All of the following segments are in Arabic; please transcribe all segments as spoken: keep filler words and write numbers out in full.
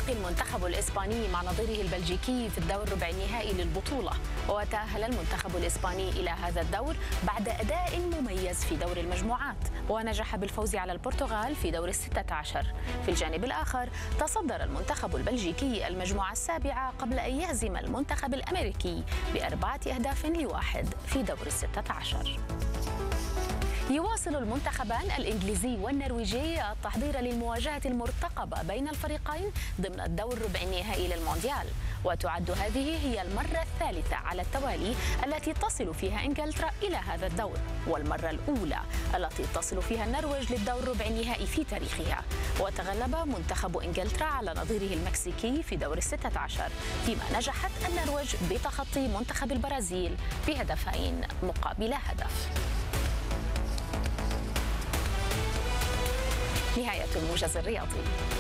يلتقي المنتخب الإسباني مع نظيره البلجيكي في الدور الربع النهائي للبطولة، وتأهل المنتخب الإسباني إلى هذا الدور بعد أداء مميز في دور المجموعات، ونجح بالفوز على البرتغال في دور الستة عشر. في الجانب الآخر تصدر المنتخب البلجيكي المجموعة السابعة قبل أن يهزم المنتخب الأمريكي بأربعة أهداف لواحد في دور الستة عشر. يواصل المنتخبان الإنجليزي والنرويجي التحضير للمواجهة المرتقبة بين الفريقين ضمن الدور الربع النهائي للمونديال، وتعد هذه هي المرة الثالثة على التوالي التي تصل فيها إنجلترا إلى هذا الدور، والمرة الأولى التي تصل فيها النرويج للدور الربع النهائي في تاريخها. وتغلب منتخب إنجلترا على نظيره المكسيكي في دور الستة عشر، فيما نجحت النرويج بتخطي منتخب البرازيل بهدفين مقابل هدف. نهاية الموجز الرياضي.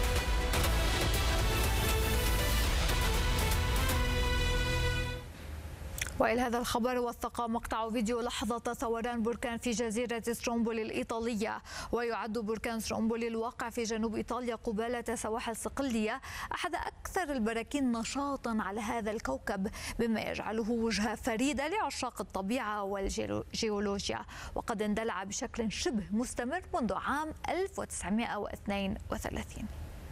وإلى هذا الخبر وثق مقطع فيديو لحظة ثوران بركان في جزيرة سترومبولي الإيطالية. ويعد بركان سترومبولي الواقع في جنوب إيطاليا قبالة سواحل صقلية أحد أكثر البراكين نشاطا على هذا الكوكب، مما يجعله وجهة فريدة لعشاق الطبيعة والجيولوجيا، وقد اندلع بشكل شبه مستمر منذ عام ألف وتسعمائة واثنين وثلاثين.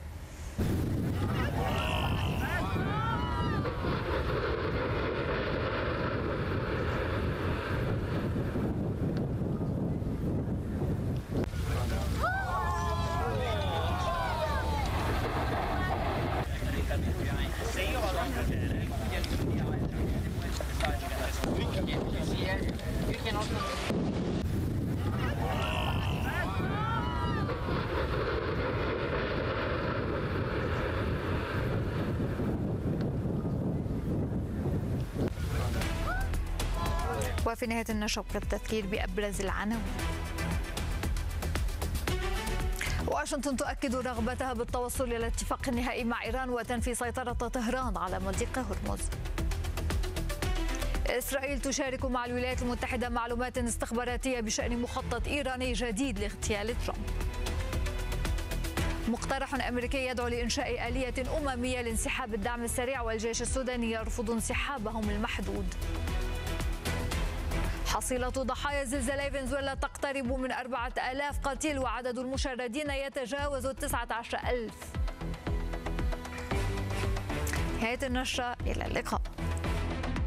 وفي نهاية النشرة التذكير بأبرز العناوين. واشنطن تؤكد رغبتها بالتوصل إلى اتفاق نهائي مع إيران وتنفي سيطرة طهران على مضيق هرمز. إسرائيل تشارك مع الولايات المتحدة معلومات استخباراتية بشأن مخطط إيراني جديد لاغتيال ترامب. مقترح أمريكي يدعو لإنشاء آلية أممية لانسحاب الدعم السريع، والجيش السوداني يرفض انسحابهم المحدود. حصيلة ضحايا زلزال فنزويلا تقترب من أربعة آلاف قتيل، وعدد المشردين يتجاوز تسعة عشر ألف. نهاية النشرة، إلى اللقاء.